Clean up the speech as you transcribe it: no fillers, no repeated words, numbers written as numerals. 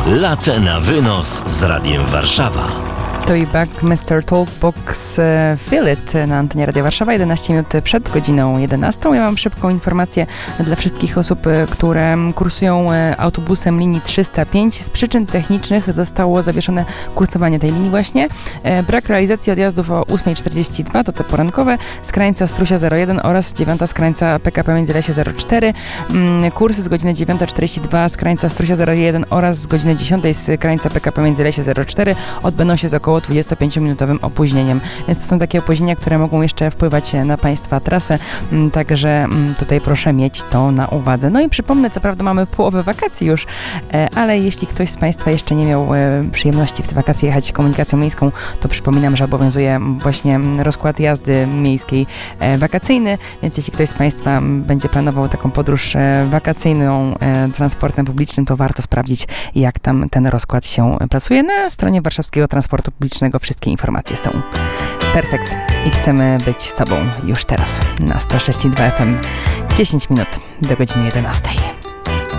Latte na wynos z Radiem Warszawa. To i back Mr. Talkbox Feel It na antenie Radia Warszawa, 11 minut przed godziną 11. Ja mam szybką informację dla wszystkich osób, które kursują autobusem linii 305. Z przyczyn technicznych zostało zawieszone kursowanie tej linii właśnie. Brak realizacji odjazdów o 8:42, to te porankowe, z krańca Strusia 01 oraz 9 z krańca PKP Międzylesie 04. Kursy z godziny 9:42 z krańca Strusia 01 oraz z godziny 10 z krańca PKP Międzylesie 04 odbędą się z około 25-minutowym opóźnieniem. Więc to są takie opóźnienia, które mogą jeszcze wpływać na Państwa trasę, także tutaj proszę mieć to na uwadze. No i przypomnę, co prawda mamy połowę wakacji już, ale jeśli ktoś z Państwa jeszcze nie miał przyjemności w te wakacje jechać komunikacją miejską, to przypominam, że obowiązuje właśnie rozkład jazdy miejskiej wakacyjny, więc jeśli ktoś z Państwa będzie planował taką podróż wakacyjną transportem publicznym, to warto sprawdzić, jak tam ten rozkład się pracuje. Na stronie Warszawskiego Transportu Publicznego wszystkie informacje są. Perfekt. I chcemy być sobą już teraz na 106.2 FM. 10 minut do godziny 11.